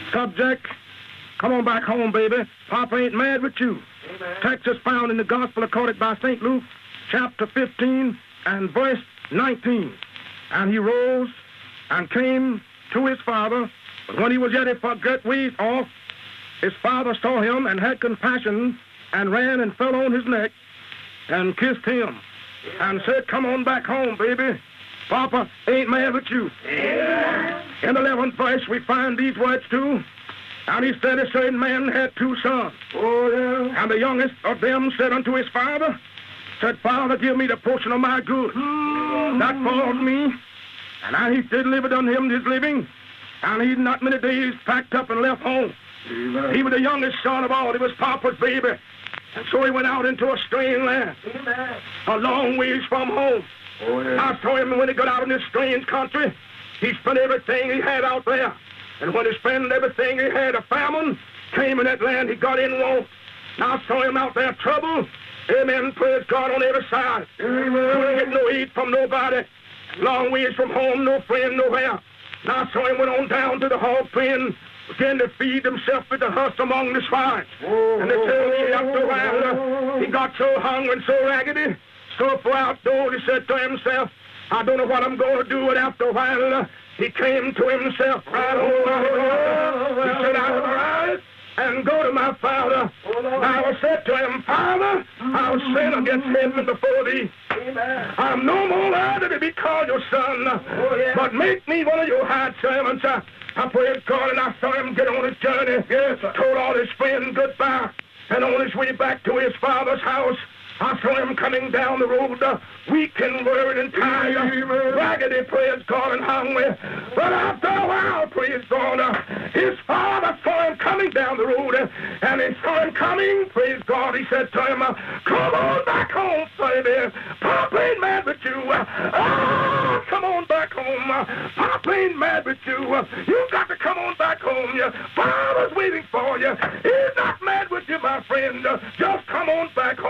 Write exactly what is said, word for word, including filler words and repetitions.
Subject, come on back home, baby. Papa ain't mad with you. Amen. Text is found in the Gospel accorded by Saint Luke, chapter fifteen and verse nineteen. And he rose and came to his father, but when he was yet a great ways off, his father saw him and had compassion and ran and fell on his neck and kissed him and said, come on back home, baby. Papa ain't mad with you. Amen. In the eleventh verse, we find these words too. And he said, a certain man had two sons. Oh, yeah. And the youngest of them said unto his father, said, Father, give me the portion of my goods. Mm-hmm. That falls me. And I, he did live it on him his living. And he not many days packed up and left home. Amen. He was the youngest son of all. He was Papa's baby. And so he went out into a strange land, Amen. a long ways from home. Oh, yeah. I saw him when he got out in this strange country. He spent everything he had out there. And when he spent everything he had, a famine came in that land. He got in want. Now I saw him out there, trouble. Amen. Praise God on every side. Amen. Couldn't get no aid from nobody. Long ways from home, no friend, nowhere. Now I saw him went on down to the hog pen, began to feed himself with the husk among the swine. Oh, And they tell me after a while, uh, he got so hungry and so raggedy, so far outdoors, he said to himself, I don't know what I'm going to do. And after a while, uh, he came to himself right on out. He said, I will rise and go to my father. I will say to him, Father, I'll sin against heaven before thee. Amen. I'm no more worthy to be called your son, Oh, yeah. but make me one of your hired servants. I, I praise God, and I saw him get on his journey. Yes, sir. Told all his friends goodbye, and on his way back to his father's house, I saw him coming down the road, uh, weak and worried and tired, uh, raggedy, praise God, and hungry. But after a while, praise God, uh, his father saw him coming down the road, uh, and he saw him coming, praise God. He said to him, uh, come on back home, baby. Papa ain't mad with you. Uh, oh, come on back home. Uh, Papa ain't mad with you. Uh, you got to come on back home. Your father's waiting for you. He's not mad with you, my friend. Uh, just come on back home.